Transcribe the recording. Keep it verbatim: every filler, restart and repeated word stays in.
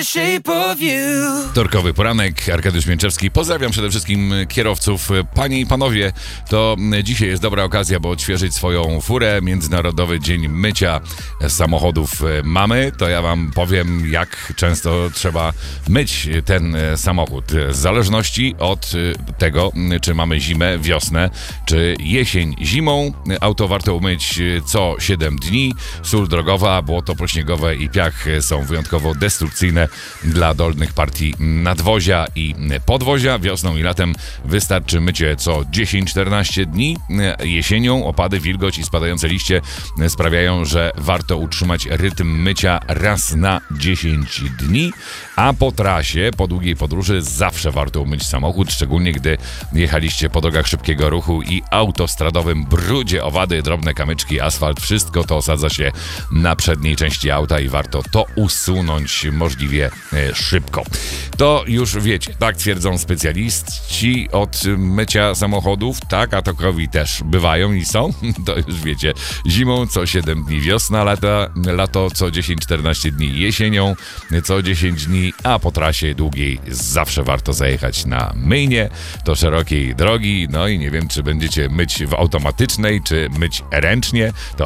the shape of you. Wtorkowy poranek, Arkadiusz Mięczewski. Pozdrawiam przede wszystkim kierowców. Panie i panowie, to dzisiaj jest dobra okazja, by odświeżyć swoją furę. Międzynarodowy Dzień Mycia Samochodów mamy. To ja wam powiem, jak często trzeba myć ten samochód. W zależności od tego, czy mamy zimę, wiosnę, czy jesień. Zimą auto warto umyć co siedem dni. Sól drogowa, błoto pośniegowe i piach są wyjątkowo destrukcyjne dla dolnych partii nadwozia i podwozia. Wiosną i latem wystarczy mycie co dziesięć czternaście dni. Jesienią opady, wilgoć i spadające liście sprawiają, że warto utrzymać rytm mycia raz na dziesięć dni, a po trasie, po długiej podróży zawsze warto umyć samochód, szczególnie gdy jechaliście po drogach szybkiego ruchu i autostradowym brudzie, owady, drobne kamyczki, asfalt, wszystko to osadza się na przedniej części auta i warto to usunąć możliwie e, szybko. To już wiecie, tak twierdzą specjaliści od mycia samochodów, tak, a takowi też bywają i są, to już wiecie, zimą co siedem dni wiosna, lata, lato co dziesięć czternaście dni jesienią, co dziesięć dni, a po trasie długiej zawsze warto zajechać na myjnię do szerokiej drogi, no i nie wiem, czy będziecie myć w automatycznej, czy myć ręcznie, to